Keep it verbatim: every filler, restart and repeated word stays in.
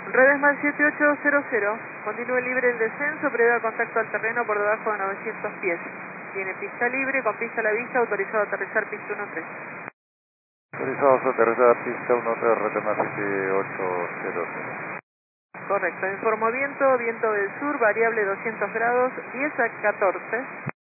Redesmal siete ocho cero cero, continúe libre el descenso, previa contacto al terreno por debajo de novecientos pies. Tiene pista libre, con pista a la vista, autorizado a aterrizar pista uno tres. Autorizados a aterrizar pista uno tres, Redesmal siete ocho cero cero. Correcto, informo viento, viento del sur, variable doscientos grados, diez a catorce.